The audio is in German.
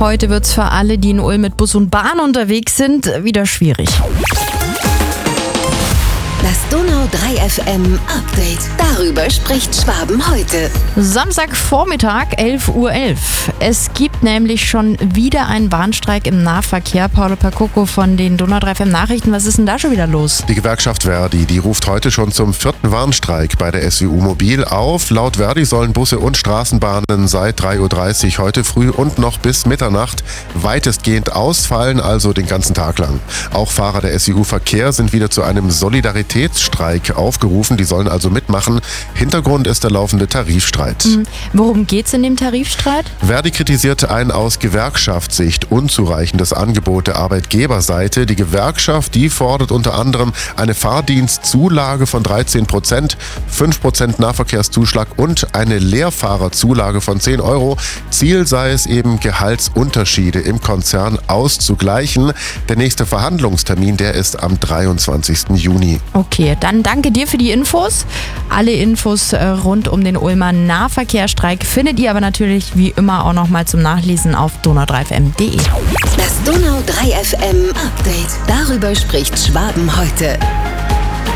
Heute wird es für alle, die in Ulm mit Bus und Bahn unterwegs sind, wieder schwierig. Das Donau 3 FM Update. Darüber spricht Schwaben heute. Samstagvormittag, 11:11 Uhr. Es gibt nämlich schon wieder einen Warnstreik im Nahverkehr. Paolo Percoco von den Donau 3 FM Nachrichten. Was ist denn da schon wieder los? Die Gewerkschaft Verdi, die ruft heute schon zum 4. Warnstreik bei der SWU Mobil auf. Laut Verdi sollen Busse und Straßenbahnen seit 3:30 Uhr heute früh und noch bis Mitternacht weitestgehend ausfallen, also den ganzen Tag lang. Auch Fahrer der SWU Verkehr sind wieder zu einem Solidaritätsstreik aufgerufen. Die sollen also mitmachen. Hintergrund ist der laufende Tarifstreit. Worum geht's in dem Tarifstreit? Verdi kritisiert ein aus Gewerkschaftssicht unzureichendes Angebot der Arbeitgeberseite. Die Gewerkschaft, die fordert unter anderem eine Fahrdienstzulage von 13%, 5% Nahverkehrszuschlag und eine Leerfahrerzulage von 10 Euro. Ziel sei es eben, Gehaltsunterschiede im Konzern auszugleichen. Der nächste Verhandlungstermin, der ist am 23. Juni. Okay, dann danke dir für die Infos. Alle Infos rund um den Ulmer Nahverkehrsstreik findet ihr aber natürlich wie immer auch nochmal zum Nachlesen auf donau3fm.de. Das Donau 3 FM Update. Darüber spricht Schwaben heute.